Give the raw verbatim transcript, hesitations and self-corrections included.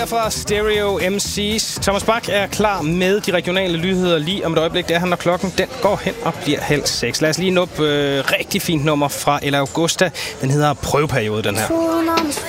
Fra Stereo M C's. Thomas Bach er klar med de regionale nyheder lige om et øjeblik. Det er han, når klokken den går hen og bliver halv seks. Lad os lige nå øh, rigtig fint nummer fra Ella Augusta. Den hedder Prøveperiode, den her.